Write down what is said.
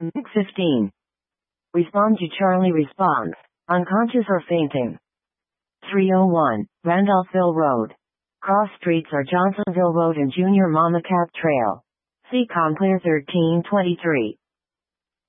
15. Respond to Charlie responds, unconscious or fainting. 301, Randolphville Road. Cross streets are Johnsonville Road and Junior Mama Cap Trail. See Conclair 1323.